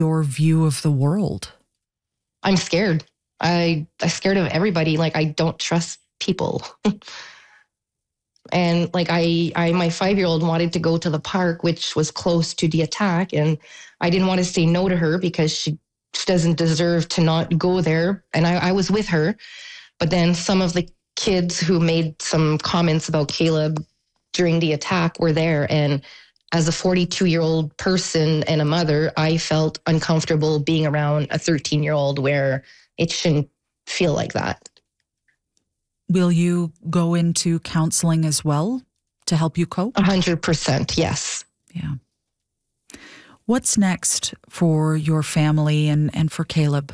your view of the world? I'm scared. I'm scared of everybody. Like, I don't trust people. And like my 5-year-old wanted to go to the park, which was close to the attack. And I didn't want to say no to her because she doesn't deserve to not go there. And I was with her. But then some of the kids who made some comments about Caleb during the attack were there. And as a 42-year-old person and a mother, I felt uncomfortable being around a 13-year-old where it shouldn't feel like that. Will you go into counseling as well to help you cope? 100%, yes. Yeah. What's next for your family and for Caleb?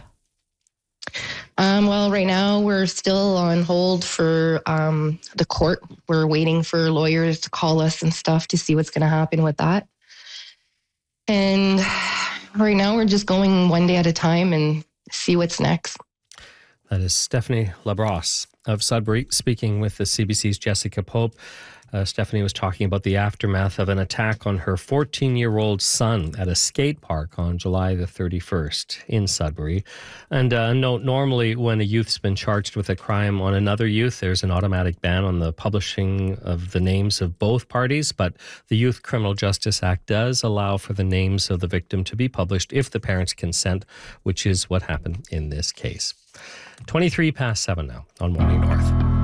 Well, right now we're still on hold for the court. We're waiting for lawyers to call us and stuff to see what's going to happen with that. And right now we're just going one day at a time and see what's next. That is Stephanie Labrosse of Sudbury speaking with the CBC's Jessica Pope. Stephanie was talking about the aftermath of an attack on her 14-year-old son at a skate park on July the 31st in Sudbury. And note, normally when a youth's been charged with a crime on another youth, there's an automatic ban on the publishing of the names of both parties. But the Youth Criminal Justice Act does allow for the names of the victim to be published if the parents consent, which is what happened in this case. 23 past 7 now on Morning North.